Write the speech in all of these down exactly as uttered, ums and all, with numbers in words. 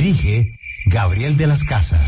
Dirige Gabriel de las Casas.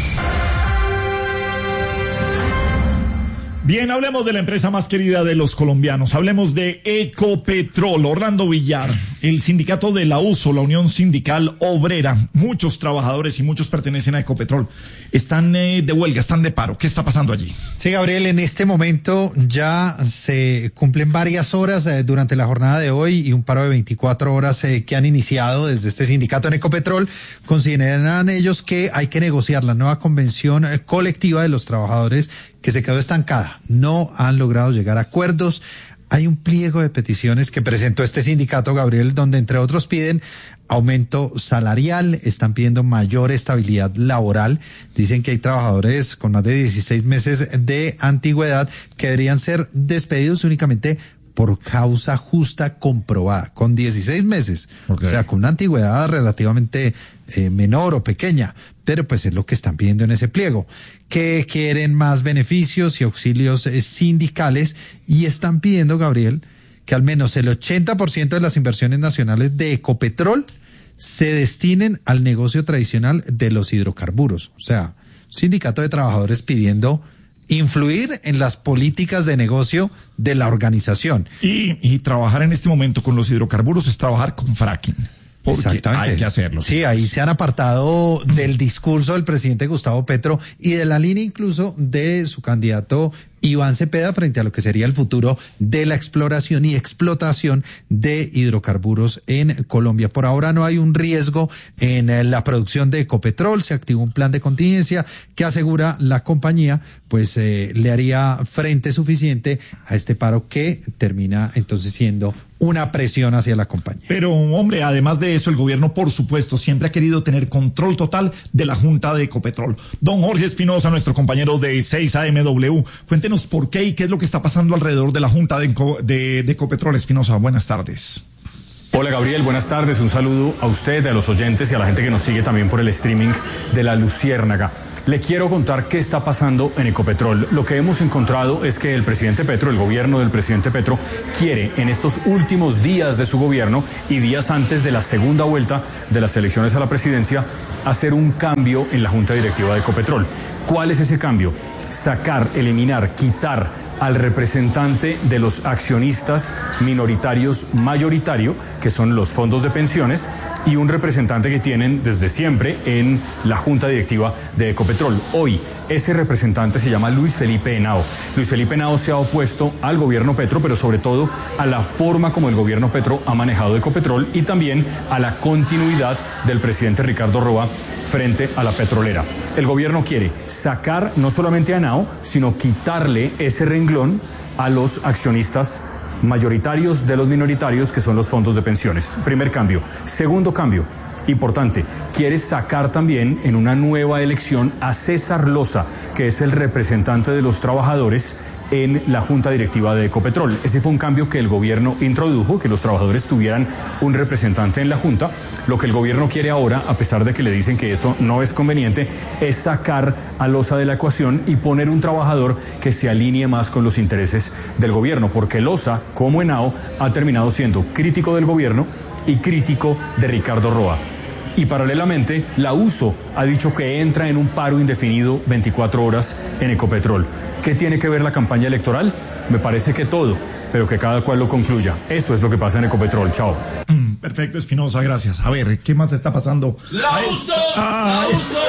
Bien, hablemos de la empresa más querida de los colombianos. Hablemos de Ecopetrol. Orlando Villar, el sindicato de la U S O, la Unión Sindical Obrera, muchos trabajadores y muchos pertenecen a Ecopetrol, están eh, de huelga, están de paro. ¿Qué está pasando allí? Sí, Gabriel, en este momento ya se cumplen varias horas eh, durante la jornada de hoy y un paro de veinticuatro horas eh, que han iniciado desde este sindicato en Ecopetrol. Consideran ellos que hay que negociar la nueva convención eh, colectiva de los trabajadores que se quedó estancada. No han logrado llegar a acuerdos. Hay un pliego de peticiones que presentó este sindicato, Gabriel, donde entre otros piden aumento salarial, están pidiendo mayor estabilidad laboral. Dicen que hay trabajadores con más de dieciséis meses de antigüedad que deberían ser despedidos únicamente por causa justa comprobada, con dieciséis meses, okay. O sea, con una antigüedad relativamente eh, menor o pequeña, pero pues es lo que están pidiendo en ese pliego, que quieren más beneficios y auxilios eh, sindicales, y están pidiendo, Gabriel, que al menos el ochenta por ciento de las inversiones nacionales de Ecopetrol se destinen al negocio tradicional de los hidrocarburos. O sea, sindicato de trabajadores pidiendo influir en las políticas de negocio de la organización. Y, y trabajar en este momento con los hidrocarburos es trabajar con fracking. Exactamente. Hay que hacerlo. Sí, ahí se han apartado del discurso del presidente Gustavo Petro y de la línea incluso de su candidato Iván Cepeda frente a lo que sería el futuro de la exploración y explotación de hidrocarburos en Colombia. Por ahora no hay un riesgo en la producción de Ecopetrol, se activó un plan de contingencia que asegura la compañía pues eh, le haría frente suficiente a este paro que termina entonces siendo una presión hacia la compañía. Pero, hombre, además de eso, el gobierno, por supuesto, siempre ha querido tener control total de la Junta de Ecopetrol. Don Jorge Espinosa, nuestro compañero de seis A M W, cuéntenos por qué y qué es lo que está pasando alrededor de la Junta de, de, de Ecopetrol. Espinosa, buenas tardes. Hola Gabriel, buenas tardes, un saludo a usted, a los oyentes y a la gente que nos sigue también por el streaming de La Luciérnaga. Le quiero contar qué está pasando en Ecopetrol. Lo que hemos encontrado es que el presidente Petro, el gobierno del presidente Petro, quiere en estos últimos días de su gobierno y días antes de la segunda vuelta de las elecciones a la presidencia, hacer un cambio en la junta directiva de Ecopetrol. ¿Cuál es ese cambio? Sacar, eliminar, quitar al representante de los accionistas minoritarios mayoritario, que son los fondos de pensiones, y un representante que tienen desde siempre en la junta directiva de Ecopetrol. Hoy, ese representante se llama Luis Felipe Henao. Luis Felipe Henao se ha opuesto al gobierno Petro, pero sobre todo a la forma como el gobierno Petro ha manejado Ecopetrol y también a la continuidad del presidente Ricardo Roa frente a la petrolera. El gobierno quiere sacar no solamente a Henao, sino quitarle ese renglón a los accionistas mayoritarios de los minoritarios, que son los fondos de pensiones. Primer cambio. Segundo cambio, importante, quiere sacar también en una nueva elección a César Loza, que es el representante de los trabajadores en la junta directiva de Ecopetrol. Ese fue un cambio que el gobierno introdujo, que los trabajadores tuvieran un representante en la junta. Lo que el gobierno quiere ahora, a pesar de que le dicen que eso no es conveniente, es sacar a Loza de la ecuación y poner un trabajador que se alinee más con los intereses del gobierno, porque Loza, como Henao, ha terminado siendo crítico del gobierno y crítico de Ricardo Roa. Y paralelamente, la U S O ha dicho que entra en un paro indefinido veinticuatro horas en Ecopetrol. ¿Qué tiene que ver la campaña electoral? Me parece que todo, pero que cada cual lo concluya. Eso es lo que pasa en Ecopetrol. Chao. Mm, perfecto, Espinosa, gracias. A ver, ¿qué más está pasando? ¡La U S O! ¡La U S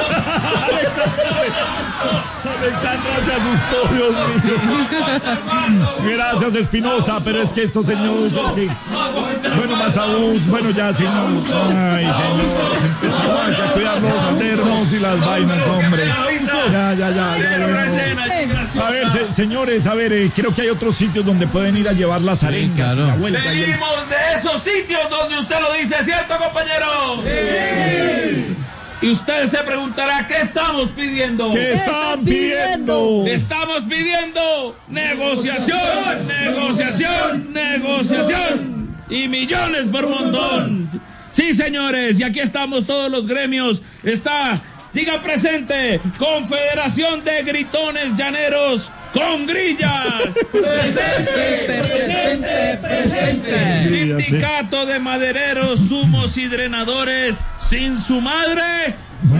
O! Alexandra se asustó, Dios mío. Gracias, Espinosa, pero es que estos señores... Bueno, más aún, bueno, ya, señor. Ay, señor, empezaron a cuidar los termos y las vainas, hombre. Ya, ya, ya, ya. A ver, se, señores, a ver, eh, creo que hay otros sitios donde pueden ir a llevar las arenas. Venimos de esos sitios donde usted lo dice, ¿cierto, compañero? Sí. Y usted se preguntará, ¿qué estamos pidiendo? ¿Qué están pidiendo? Estamos pidiendo negociación, negociación, negociación y millones por montón. Sí, señores, y aquí estamos todos los gremios. Está, diga presente, Confederación de Gritones Llaneros con grillas. Presente, presente, presente. Sindicato de madereros, zumos y drenadores sin su madre.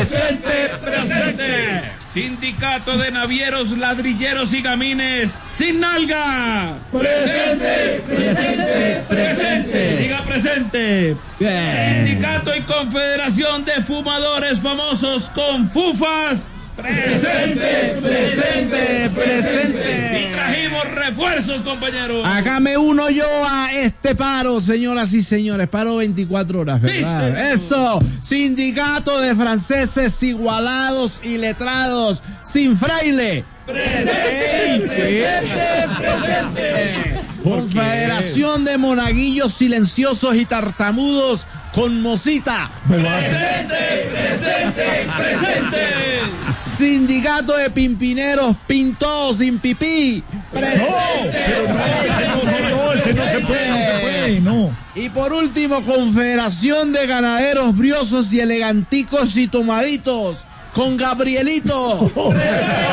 Presente, presente. Sindicato de Navieros, Ladrilleros y Gamines, sin nalga. Presente, presente, presente. Diga presente. Bien. Sindicato y Confederación de Fumadores Famosos con Fufas. Presente, presente, presente. Y trajimos refuerzos, compañeros. Acá me uno yo a este paro, señoras y señores. Paro veinticuatro horas, ¿verdad? Dice. Eso. Sindicato de franceses igualados y letrados sin fraile. Presente, presente, presente. Confederación de monaguillos silenciosos y tartamudos con mosita. Presente, presente, presente. Sindicato de pimpineros pintados sin pipí. Presente. Pero no, ese no, no, no, ese no se puede, no se puede, no. Y por último, Confederación de Ganaderos Briosos y Eleganticos y Tomaditos con Gabrielito. Pero no,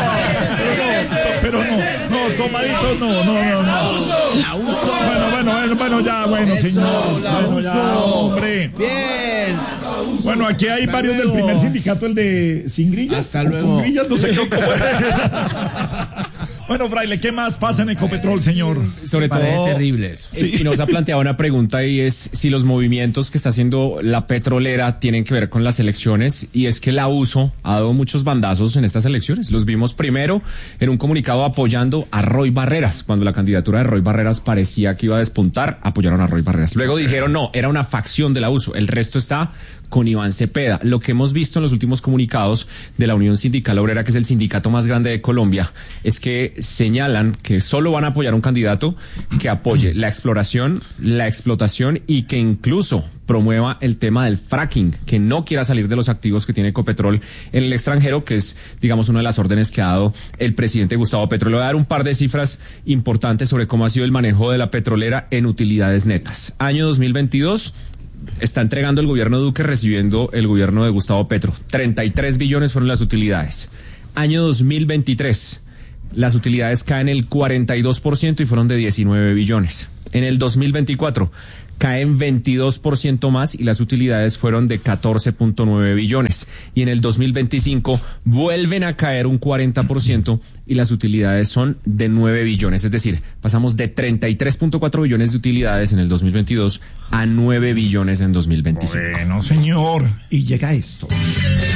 pero no, no, tomaditos no, no, no, no. La uso. Bueno, bueno, bueno, bueno, ya, bueno, Eso, señor. la Bueno, ya, uso. hombre. Bien. Bueno, aquí hay Hasta varios luego. del primer sindicato, el de sin grillas. Hasta o luego. Con grillas, no sé qué. cómo es. Bueno, Fraile, ¿qué más pasa en Ecopetrol, señor? Sobre Parece todo, terrible eso. Espinosa planteaba una pregunta y es si los movimientos que está haciendo la petrolera tienen que ver con las elecciones, y es que la U S O ha dado muchos bandazos en estas elecciones. Los vimos primero en un comunicado apoyando a Roy Barreras. Cuando la candidatura de Roy Barreras parecía que iba a despuntar, apoyaron a Roy Barreras. Luego dijeron no, era una facción de la U S O. El resto está con Iván Cepeda. Lo que hemos visto en los últimos comunicados de la Unión Sindical Obrera, que es el sindicato más grande de Colombia, es que señalan que solo van a apoyar a un candidato que apoye la exploración, la explotación y que incluso promueva el tema del fracking, que no quiera salir de los activos que tiene Ecopetrol en el extranjero, que es, digamos, una de las órdenes que ha dado el presidente Gustavo Petro. Le voy a dar un par de cifras importantes sobre cómo ha sido el manejo de la petrolera en utilidades netas. Año dos mil veintidós, está entregando el gobierno Duque recibiendo el gobierno de Gustavo Petro. treinta y tres billones fueron las utilidades. Año dos mil veintitrés, las utilidades caen el cuarenta y dos por ciento y fueron de diecinueve billones. En el dos mil veinticuatro caen veintidós por ciento más y las utilidades fueron de catorce punto nueve billones. Y en el dos mil veinticinco vuelven a caer un cuarenta por ciento y las utilidades son de nueve billones. Es decir, pasamos de treinta y tres punto cuatro billones de utilidades en el dos mil veintidós a nueve billones en dos mil veinticinco. Bueno, señor. Y llega esto.